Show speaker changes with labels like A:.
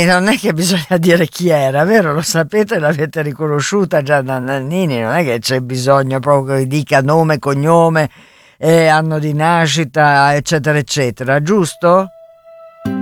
A: non è che bisogna dire chi era, vero? Lo sapete, l'avete riconosciuta già da Nannini, non è che c'è bisogno proprio che dica nome, cognome, anno di nascita, eccetera, eccetera, giusto?